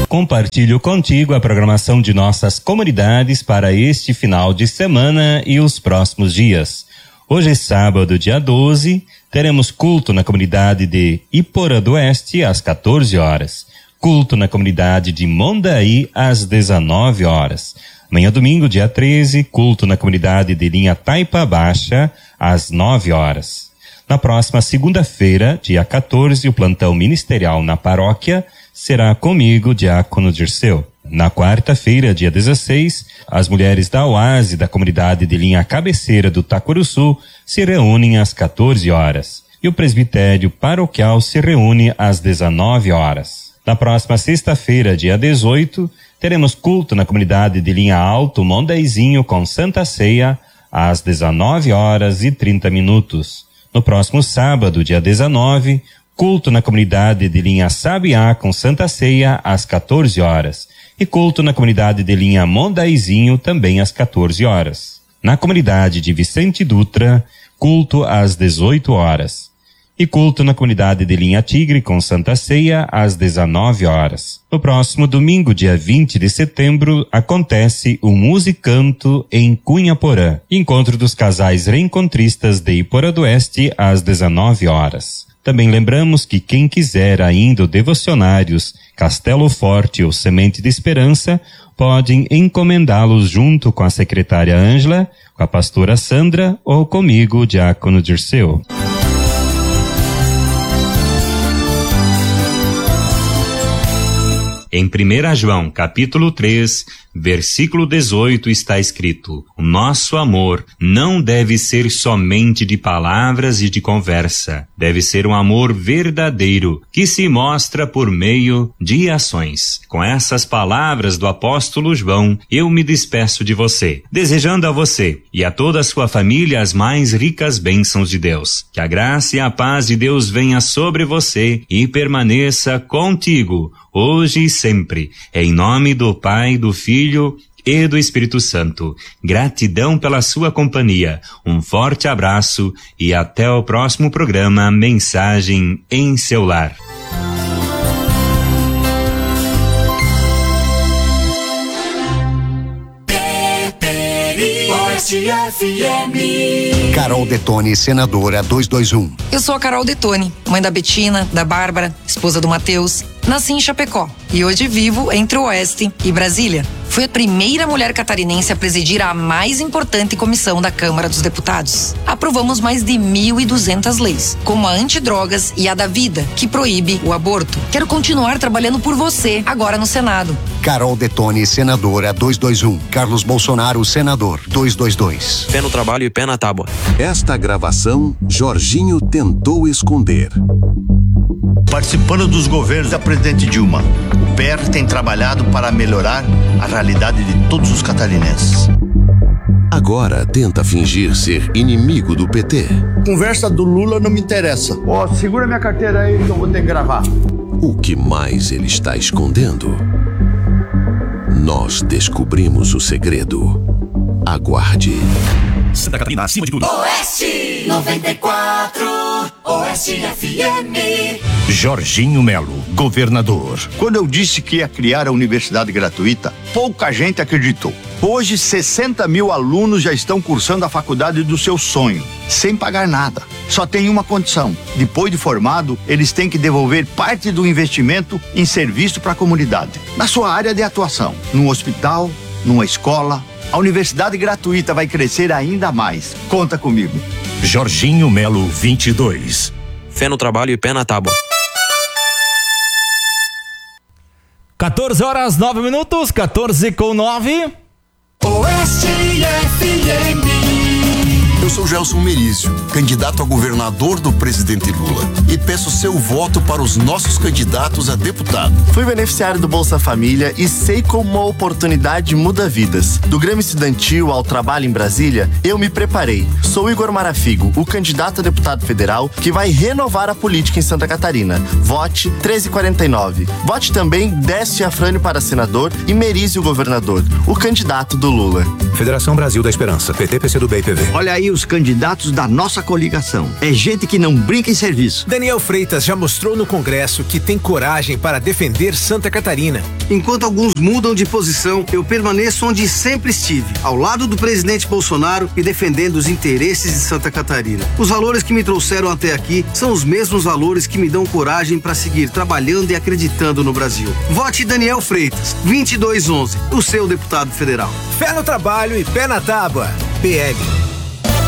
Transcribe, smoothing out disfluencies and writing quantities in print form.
compartilho contigo a programação de nossas comunidades para este final de semana e os próximos dias. Hoje é sábado, dia 12, teremos culto na comunidade de Iporã do Oeste às 14 horas. Culto na comunidade de Mondaí às 19 horas. Amanhã domingo, dia 13, culto na comunidade de Linha Taipa Baixa às 9 horas. Na próxima segunda-feira, dia 14, o plantão ministerial na paróquia será comigo, Diácono Dirceu. Na quarta-feira, dia 16, as mulheres da Oase da comunidade de Linha Cabeceira do Taquaruçu se reúnem às 14 horas. E o presbitério paroquial se reúne às 19 horas. Na próxima sexta-feira, dia 18, teremos culto na comunidade de Linha Alto Mondaizinho com Santa Ceia às 19 horas e 30 minutos. No próximo sábado, dia 19, culto na comunidade de Linha Sabiá com Santa Ceia às 14 horas. E culto na comunidade de Linha Mondaizinho também às 14 horas. Na comunidade de Vicente Dutra, culto às 18 horas. E culto na comunidade de Linha Tigre com Santa Ceia às 19 horas. No próximo domingo, dia 20 de setembro, acontece o Musicanto em Cunhaporã. Encontro dos casais reencontristas de Iporã do Oeste às 19 horas. Também lembramos que quem quiser ainda o Devocionários Castelo Forte ou Semente de Esperança, podem encomendá-los junto com a secretária Ângela, com a pastora Sandra ou comigo, Diácono Dirceu. Em 1 João, capítulo 3, versículo 18, está escrito: o nosso amor não deve ser somente de palavras e de conversa. Deve ser um amor verdadeiro, que se mostra por meio de ações. Com essas palavras do apóstolo João, eu me despeço de você, desejando a você e a toda a sua família as mais ricas bênçãos de Deus. Que a graça e a paz de Deus venha sobre você e permaneça contigo, hoje e sempre, em nome do Pai, do Filho e do Espírito Santo. Gratidão pela sua companhia, um forte abraço e até o próximo programa Mensagem em seu Lar. Carol Detoni, senadora 221. Eu sou a Carol Detoni, mãe da Betina, da Bárbara, esposa do Matheus. Nasci em Chapecó e hoje vivo entre o Oeste e Brasília. Fui a primeira mulher catarinense a presidir a mais importante comissão da Câmara dos Deputados. Aprovamos mais de 1.200 leis, como a antidrogas e a da vida, que proíbe o aborto. Quero continuar trabalhando por você, agora no Senado. Carol Detoni, senadora 221. Carlos Bolsonaro, senador 222. Pé no trabalho e pé na tábua. Esta gravação, Jorginho tentou esconder. Participando dos governos da presidente Dilma, o PR tem trabalhado para melhorar a realidade de todos os catarinenses. Agora tenta fingir ser inimigo do PT. Conversa do Lula não me interessa. Segura minha carteira aí que eu vou ter que gravar. O que mais ele está escondendo? Nós descobrimos o segredo. Aguarde. Santa Catarina, acima de tudo. Oeste 94, Oeste FM. Jorginho Melo, governador. Quando eu disse que ia criar a universidade gratuita, pouca gente acreditou. Hoje, 60 mil alunos já estão cursando a faculdade do seu sonho, sem pagar nada. Só tem uma condição: depois de formado, eles têm que devolver parte do investimento em serviço para a comunidade, na sua área de atuação, num hospital, numa escola. A universidade gratuita vai crescer ainda mais. Conta comigo. Jorginho Melo 22. Fé no trabalho e pé na tábua. 14 horas 9 minutos, 14:09. Oeste FM. Eu sou Gelson Merizio, candidato a governador do presidente Lula, e peço seu voto para os nossos candidatos a deputado. Fui beneficiário do Bolsa Família e sei como uma oportunidade muda vidas. Do Grêmio Estudantil ao trabalho em Brasília, eu me preparei. Sou Igor Marafigo, o candidato a deputado federal que vai renovar a política em Santa Catarina. Vote 1349. Vote também Décio Afrânio para senador e Merizio governador, o candidato do Lula. Federação Brasil da Esperança, PT, PCdoB e PV. Olha aí o os candidatos da nossa coligação. É gente que não brinca em serviço. Daniel Freitas já mostrou no Congresso que tem coragem para defender Santa Catarina. Enquanto alguns mudam de posição, eu permaneço onde sempre estive, ao lado do presidente Bolsonaro e defendendo os interesses de Santa Catarina. Os valores que me trouxeram até aqui são os mesmos valores que me dão coragem para seguir trabalhando e acreditando no Brasil. Vote Daniel Freitas, 2211, o seu deputado federal. Fé no trabalho e pé na tábua. PL.